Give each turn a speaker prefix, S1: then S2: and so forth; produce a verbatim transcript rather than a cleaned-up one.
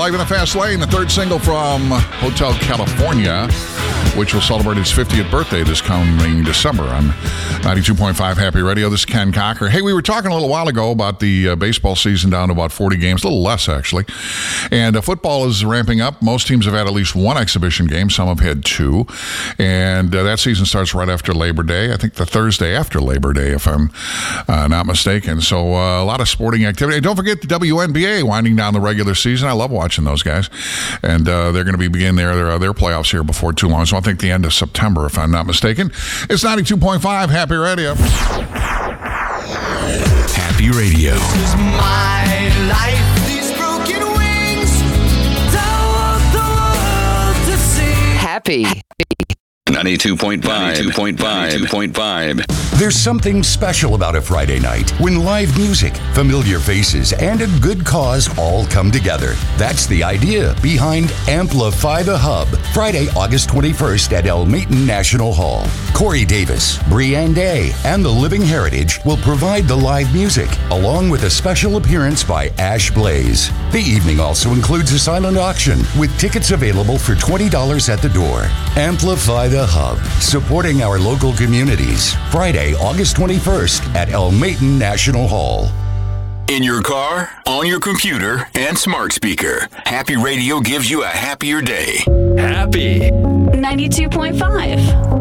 S1: Live in the Fast Lane, the third single from Hotel California, which will celebrate its fiftieth birthday this coming December on ninety-two point five Happy Radio. This is Ken Cocker. Hey, we were talking a little while ago about the uh, baseball season down to about forty games, a little less actually. And uh, football is ramping up. Most teams have had at least one exhibition game. Some have had two. And uh, that season starts right after Labor Day. I think the Thursday after Labor Day, if I'm uh, not mistaken. So uh, a lot of sporting activity. And don't forget the W N B A winding down the regular season. I love watching those guys. And uh, they're going to be beginning their, their, their playoffs here before too long. So I think the end of September, if I'm not mistaken. It's ninety-two point five Happy Radio.
S2: Happy Radio.
S3: This is my life. These broken wings don't want the world to see.
S4: Happy.
S2: ninety-two point five. ninety-two point five. ninety-two point five.
S5: There's something special about a Friday night when live music, familiar faces, and a good cause all come together. That's the idea behind Amplify the Hub, Friday, August twenty-first at El Maton National Hall. Corey Davis, Brianne Day, and the Living Heritage will provide the live music, along with a special appearance by Ash Blaze. The evening also includes a silent auction with tickets available for twenty dollars at the door. Amplify the Hub, supporting our local communities. Friday, August twenty-first at El Maton National Hall.
S2: In your car, on your computer, and smart speaker, Happy Radio gives you a happier day. Happy.
S6: ninety-two point five.